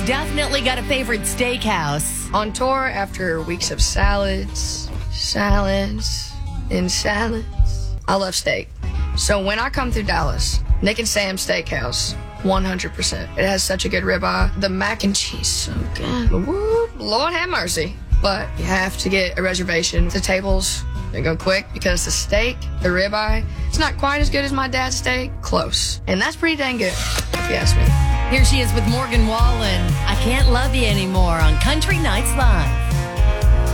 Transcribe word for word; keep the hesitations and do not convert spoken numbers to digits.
definitely got a favorite steakhouse. On tour, after weeks of salads, salads, and salads, I love steak. So when I come through Dallas, Nick and Sam Steakhouse, one hundred percent. It has such a good ribeye. The mac and cheese, so good. Woo, Lord have mercy. But you have to get a reservation. The tables, they go quick because the steak, the ribeye, it's not quite as good as my dad's steak. Close. And that's pretty dang good, if you ask me. Here she is with Morgan Wallen. I Can't Love You Anymore on Country Nights Live.